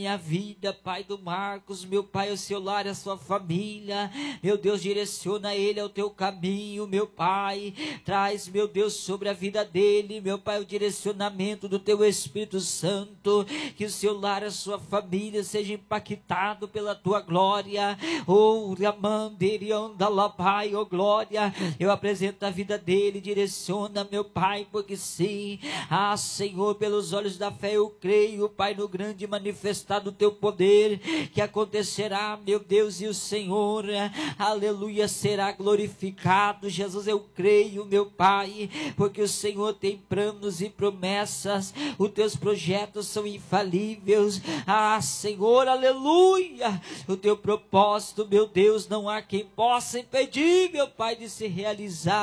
minha vida, Pai do Marcos, meu Pai, o seu lar e a sua família, meu Deus, direciona ele ao teu caminho, meu Pai, traz, meu Deus, sobre a vida dele, meu Pai, o direcionamento do teu Espírito Santo, que o seu lar e a sua família seja impactado pela tua glória, oh glória, eu apresento a vida dele, direciona, meu Pai, porque sim, Senhor, pelos olhos da fé eu creio, Pai, no grande manifestar do teu poder, que acontecerá, meu Deus, e o Senhor, aleluia, será glorificado. Jesus, eu creio, meu Pai, porque o Senhor tem planos e promessas, os teus projetos são infalíveis, Senhor, aleluia, o teu propósito, meu Deus, não há quem possa impedir, meu Pai, de se realizar.